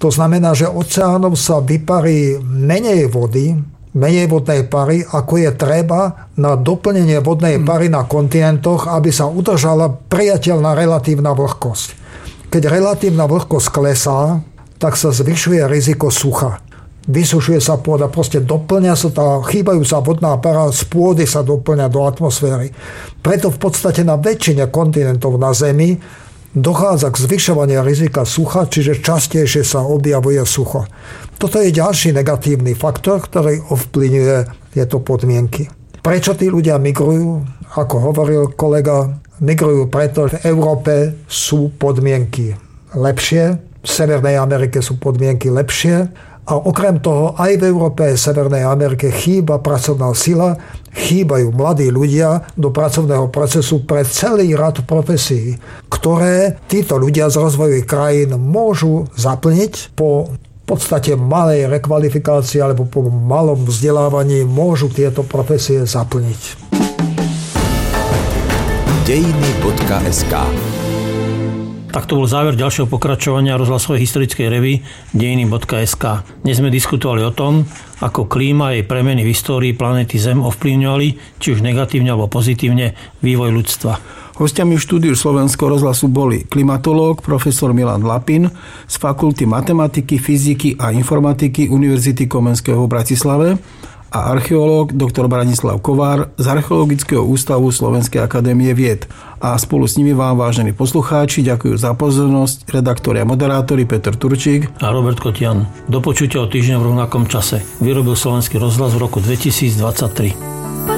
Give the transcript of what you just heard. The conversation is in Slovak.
To znamená, že oceánov sa vyparí menej vodnej pary, ako je treba na doplnenie vodnej pary na kontinentoch, aby sa udržala priateľná relatívna vlhkosť. Keď relatívna vlhkosť klesá, tak sa zvyšuje riziko sucha. Vysušuje sa pôda, proste doplňa sa tá chýbajúca vodná para z pôdy sa doplňa do atmosféry. Preto v podstate na väčšine kontinentov na Zemi dochádza k zvyšovaniu rizika sucha, čiže častejšie sa objavuje sucho. Toto je ďalší negatívny faktor, ktorý ovplyvňuje tieto podmienky. Prečo tí ľudia migrujú? Ako hovoril kolega, migrujú preto, že v Európe sú podmienky lepšie, v Severnej Amerike sú podmienky lepšie a okrem toho aj v Európe a Severnej Amerike chýba pracovná sila, chýbajú mladí ľudia do pracovného procesu pre celý rad profesí, ktoré títo ľudia z rozvojových krajín môžu zaplniť po v podstate malej rekvalifikácii alebo po malom vzdelávaní môžu tieto profesie zaplniť. Dejiny.sk. Tak to bol záver ďalšieho pokračovania rozhlasovej historickej revue Dejiny.sk. Dnes sme diskutovali o tom, ako klíma a jej premeny v histórii planéty Zem ovplyvňovali, či už negatívne alebo pozitívne, vývoj ľudstva. Hostiami v štúdiu Slovenského rozhlasu boli klimatológ profesor Milan Lapin z Fakulty matematiky, fyziky a informatiky Univerzity Komenského v Bratislave a archeológ dr. Branislav Kovár z Archeologického ústavu Slovenskej akadémie vied. A spolu s nimi vám, vážení poslucháči, ďakujú za pozornosť redaktori a moderátori Peter Turčík a Robert Kotian. Do počutia o týždeň v rovnakom čase. Vyrobil Slovenský rozhlas v roku 2023.